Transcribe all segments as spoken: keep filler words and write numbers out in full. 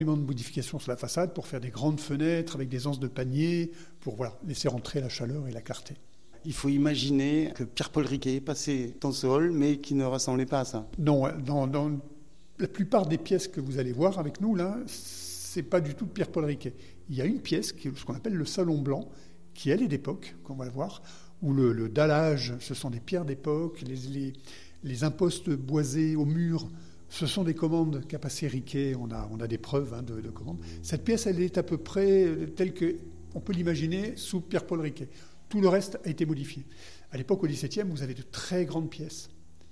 De modifications sur la façade pour faire des grandes fenêtres avec des anses de panier pour voilà, laisser rentrer la chaleur et la clarté. Il faut imaginer que Pierre-Paul Riquet est passé dans ce hall, mais qui ne ressemblait pas à ça. Non, dans, dans la plupart des pièces que vous allez voir avec nous, là, c'est pas du tout Pierre-Paul Riquet. Il y a une pièce, qui est ce qu'on appelle le salon blanc, qui elle est d'époque, qu'on va le voir, où le, le dallage, ce sont des pierres d'époque, les, les, les impostes boisés au mur, ce sont des commandes qu'a passé Riquet, on a, on a des preuves hein, de, de commandes. Cette pièce, elle est à peu près telle qu'on peut l'imaginer sous Pierre-Paul Riquet. Tout le reste a été modifié. À l'époque, au dix-septième, vous avez de très grandes pièces,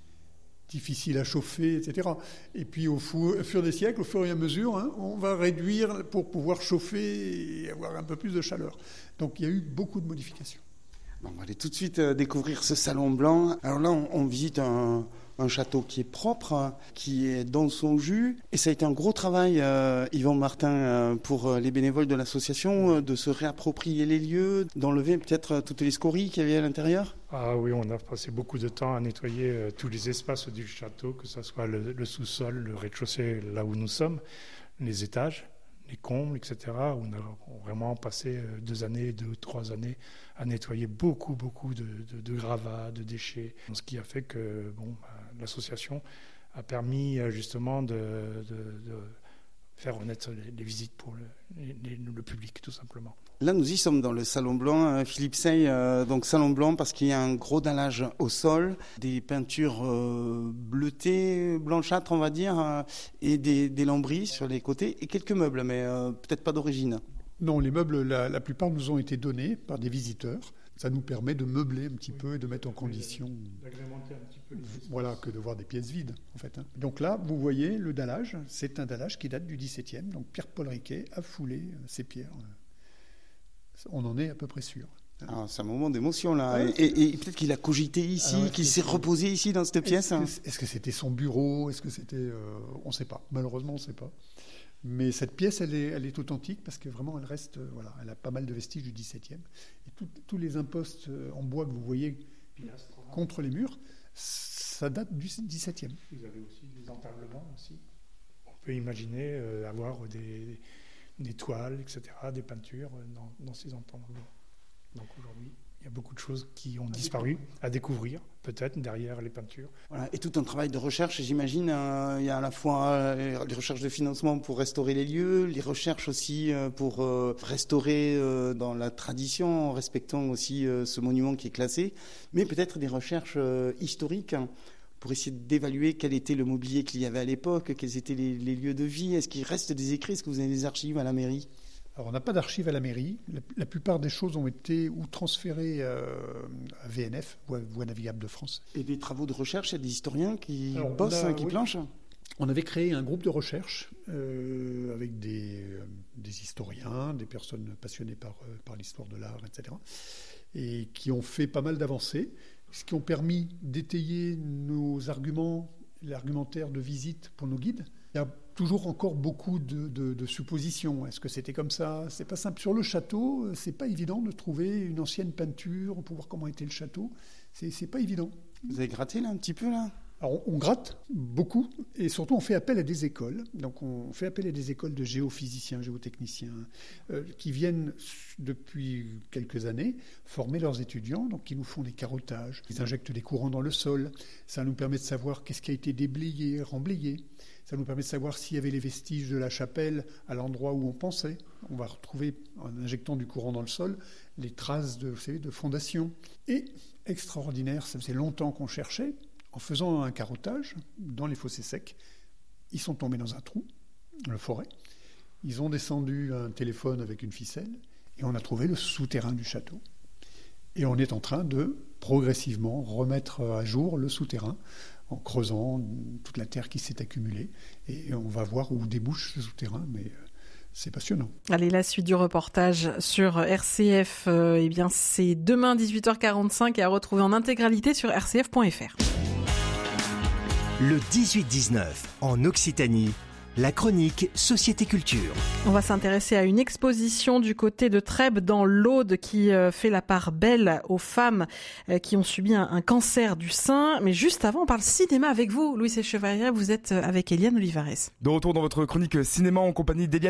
difficiles à chauffer, et cetera. Et puis, au, fou, au fur des siècles, au fur et à mesure, hein, on va réduire pour pouvoir chauffer et avoir un peu plus de chaleur. Donc, il y a eu beaucoup de modifications. Bon, on va aller tout de suite euh, découvrir ce salon blanc. Alors là, on, on visite un, un château qui est propre, qui est dans son jus. Et ça a été un gros travail, euh, Yvan Martin, euh, pour euh, les bénévoles de l'association, euh, de se réapproprier les lieux, d'enlever peut-être euh, toutes les scories qu'il y avait à l'intérieur. Ah oui, on a passé beaucoup de temps à nettoyer euh, tous les espaces du château, que ce soit le, le sous-sol, le rez-de-chaussée, là où nous sommes, les étages, les combles, et cetera. On a vraiment passé deux années, deux ou trois années à nettoyer beaucoup, beaucoup de, de, de gravats, de déchets. Ce qui a fait que bon, l'association a permis justement de, de, de faire renaître les, les visites pour le, les, le public, tout simplement. Là, nous y sommes dans le salon blanc, Philippe Sey, euh, donc salon blanc parce qu'il y a un gros dallage au sol, des peintures euh, bleutées, blanchâtres on va dire, euh, et des, des lambris sur les côtés et quelques meubles, mais euh, peut-être pas d'origine. Non, les meubles, la, la plupart nous ont été donnés par des visiteurs. Ça nous permet de meubler un petit oui. peu et de mettre en condition, d'agrémenter un petit peu. Voilà, que de voir des pièces vides, en fait. Hein. Donc là, vous voyez le dallage, c'est un dallage qui date du dix-septième. Donc Pierre-Paul Riquet a foulé ces pierres. On en est à peu près sûr. Ah, c'est un moment d'émotion là. Ah, et, et, et peut-être qu'il a cogité ici, ah ouais, qu'il s'est reposé ici dans cette est-ce pièce. Que, est-ce que c'était son bureau? Est-ce que c'était... Euh, on ne sait pas. Malheureusement, on ne sait pas. Mais cette pièce, elle est, elle est authentique parce que vraiment, elle reste... Euh, voilà, elle a pas mal de vestiges du dix-septième. Et tout, tous les impostes en bois que vous voyez Pilastre, contre les murs, ça date du dix-septième. Vous avez aussi des entablements aussi. On peut imaginer euh, avoir des... des toiles, et cetera, des peintures dans, dans ces entablements. Donc aujourd'hui, il y a beaucoup de choses qui ont disparu à découvrir, peut-être, derrière les peintures. Voilà. Et tout un travail de recherche, j'imagine. Euh, il y a à la fois euh, les recherches de financement pour restaurer les lieux, les recherches aussi euh, pour euh, restaurer euh, dans la tradition, en respectant aussi euh, ce monument qui est classé, mais peut-être des recherches euh, historiques, hein, pour essayer d'évaluer quel était le mobilier qu'il y avait à l'époque, quels étaient les, les lieux de vie. Est-ce qu'il reste des écrits? Est-ce que vous avez des archives à la mairie? Alors, on n'a pas d'archives à la mairie. La, la plupart des choses ont été ou transférées euh, à V N F, Voie, Voie Navigable de France. Et des travaux de recherche, il y a des historiens qui Alors, bossent, a, qui oui. planchent? On avait créé un groupe de recherche euh, avec des, euh, des historiens, des personnes passionnées par, euh, par l'histoire de l'art, et cetera, et qui ont fait pas mal d'avancées, ce qui ont permis d'étayer nos arguments, l'argumentaire de visite pour nos guides. Il y a toujours encore beaucoup de, de, de suppositions. Est-ce que c'était comme ça? C'est pas simple. Sur le château, c'est pas évident de trouver une ancienne peinture pour voir comment était le château. C'est, c'est pas évident. Vous avez gratté là un petit peu là? Alors, on gratte beaucoup et surtout on fait appel à des écoles. Donc on fait appel à des écoles de géophysiciens, géotechniciens euh, qui viennent depuis quelques années former leurs étudiants, donc qui nous font des carottages. Ils injectent des courants dans le sol. Ça nous permet de savoir qu'est-ce qui a été déblayé, remblayé. Ça nous permet de savoir s'il y avait les vestiges de la chapelle à l'endroit où on pensait. On va retrouver, en injectant du courant dans le sol, les traces de, vous savez, de fondation. Et extraordinaire, ça faisait longtemps qu'on cherchait. En faisant un carottage dans les fossés secs, ils sont tombés dans un trou, dans la forêt. Ils ont descendu un téléphone avec une ficelle et on a trouvé le souterrain du château. Et on est en train de progressivement remettre à jour le souterrain en creusant toute la terre qui s'est accumulée. Et on va voir où débouche ce souterrain, mais c'est passionnant. Allez, la suite du reportage sur R C F, euh, eh bien, c'est demain dix-huit heures quarante-cinq et à retrouver en intégralité sur r c f point f r. Le dix-huit dix-neuf, en Occitanie, la chronique Société Culture. On va s'intéresser à une exposition du côté de Trèbes dans l'Aude qui fait la part belle aux femmes qui ont subi un, un cancer du sein. Mais juste avant, on parle cinéma avec vous, Louis Chevalier. Vous êtes avec Eliane Olivares. De retour dans votre chronique cinéma en compagnie d'Eliane